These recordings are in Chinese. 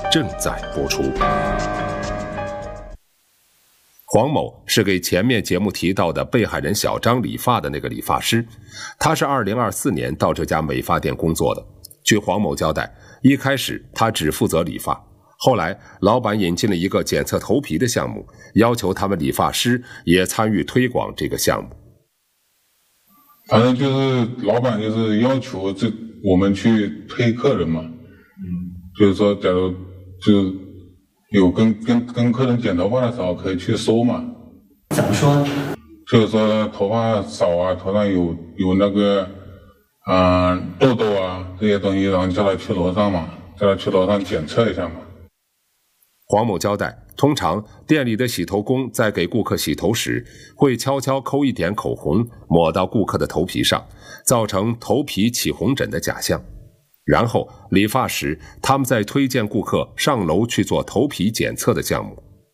正在播出。黄某是给前面节目提到的被害人小张理发的那个理发师，他是2024年到这家美发店工作的。据黄某交代，一开始他只负责理发，后来老板引进了一个检测头皮的项目，要求他们理发师也参与推广这个项目。 反正就是老板就是要求我们去推客人嘛，就是说假如就有跟客人剪头发的时候可以去收嘛。 怎么说呢？ 就是说头发少啊，头上有那个痘痘啊这些东西，然后叫他去楼上嘛，叫他去楼上检测一下嘛。 黄某交代，通常店里的洗头工在给顾客洗头时，会悄悄抠一点口红抹到顾客的头皮上，造成头皮起红疹的假象。然后理发时，他们再推荐顾客上楼去做头皮检测的项目。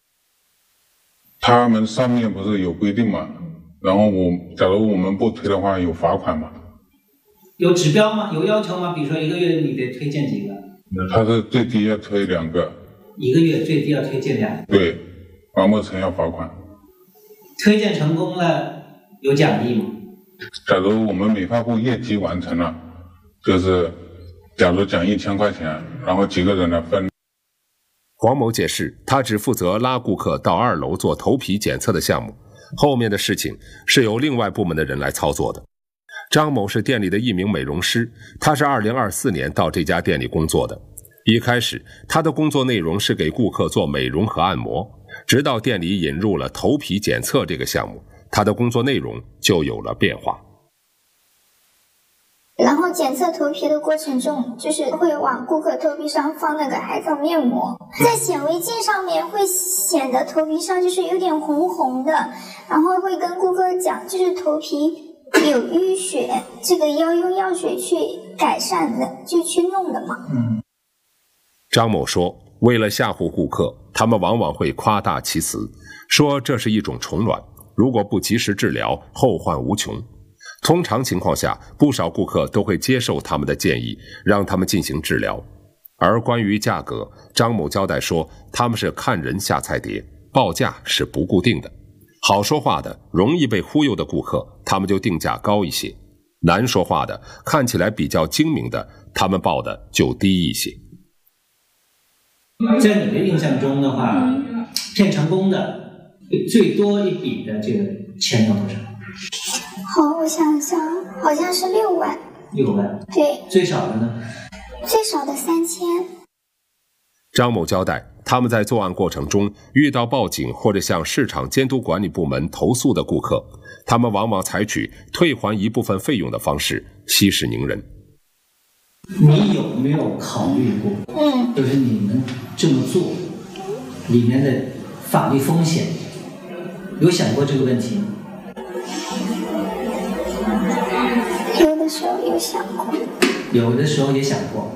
他们上面不是有规定嘛，然后假如我们不推的话有罚款嘛。 有指标吗？有要求吗？比如说1个月你得推荐几个？ 他是最低要推2个。 1个月最低要推荐2个。 对，完不成要罚款。 推荐成功了有奖励吗？ 假如我们美发部业绩完成了，就是假如奖1000块钱，然后几个人来分。 黄某解释，他只负责拉顾客到2楼做头皮检测的项目，后面的事情是由另外部门的人来操作的。张某是店里的一名美容师，他是2024年到这家店里工作的。一开始他的工作内容是给顾客做美容和按摩，直到店里引入了头皮检测这个项目，他的工作内容就有了变化。 然后检测头皮的过程中，就是会往顾客头皮上放那个海藻面膜，在显微镜上面会显得头皮上就是有点红红的，然后会跟顾客讲，就是头皮有淤血，这个要用药水去改善的，就去弄的嘛。 张某说，为了吓唬顾客，他们往往会夸大其词，说这是一种虫卵，如果不及时治疗，后患无穷。通常情况下，不少顾客都会接受他们的建议，让他们进行治疗。而关于价格，张某交代说，他们是看人下菜碟，报价是不固定的。好说话的、容易被忽悠的顾客，他们就定价高一些；难说话的、看起来比较精明的，他们报的就低一些。 在你的印象中的话，骗成功的最多一笔的这个钱有多少？ 好，我想想，好像是6万。 6万。 对。 最少的呢？ 最少的3000。 张某交代，他们在作案过程中遇到报警或者向市场监督管理部门投诉的顾客，他们往往采取退还一部分费用的方式息事宁人。 你有没有考虑过，就是你们这么做里面的法律风险，有想过这个问题吗？ 有的时候有想过。 有的时候也想过。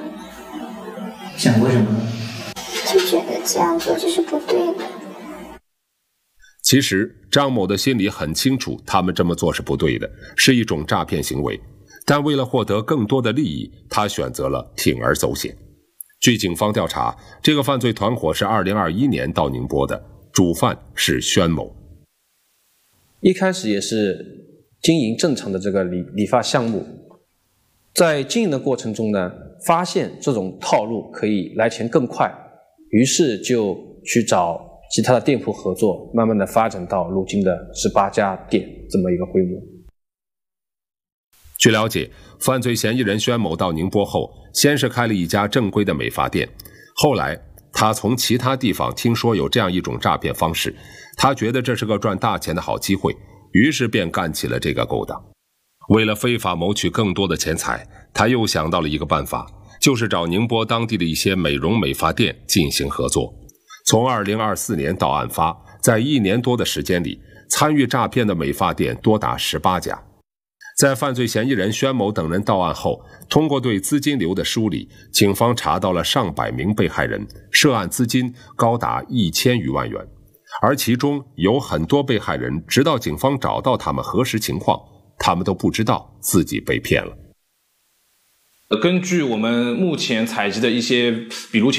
想过什么呢？ 就觉得这样做就是不对的。 其实张某的心里很清楚，他们这么做是不对的，是一种诈骗行为。但为了获得更多的利益，他选择了铤而走险。据警方调查，这个犯罪团伙是2021年到宁波的，主犯是宣某。 一开始也是经营正常的这个理发项目，在经营的过程中呢，发现这种套路可以来钱更快，于是就去找其他的店铺合作，慢慢的发展到如今的18家店这么一个规模。 据了解，犯罪嫌疑人宣某到宁波后，先是开了一家正规的美发店，后来他从其他地方听说有这样一种诈骗方式，他觉得这是个赚大钱的好机会，于是便干起了这个勾当。为了非法谋取更多的钱财，他又想到了一个办法，就是找宁波当地的一些美容美发店进行合作。从2024年到案发，在1年多的时间里，参与诈骗的美发店多达18家。在犯罪嫌疑人宣某等人到案后，通过对资金流的梳理，警方查到了上百名被害人，涉案资金高达1000余万元。而其中有很多被害人，直到警方找到他们核实情况，他们都不知道自己被骗了。 根据我们目前采集的一些，比如